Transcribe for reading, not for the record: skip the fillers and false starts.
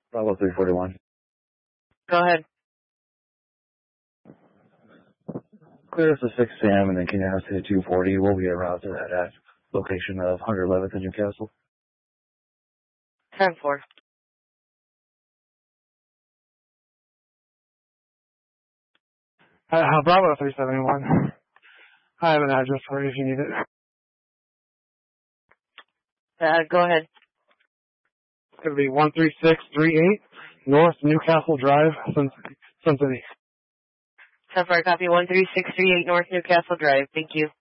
Bravo 341. Go ahead. Clear us to 6 Sam, and then can you have us to 240? We'll be around to that location of 111th in Newcastle. 10-4. Bravo 371. I have an address for you if you need it. Go ahead. It's going to be 13638 North Newcastle Drive, Sun City. 10-4, copy 13638 North Newcastle Drive. Thank you.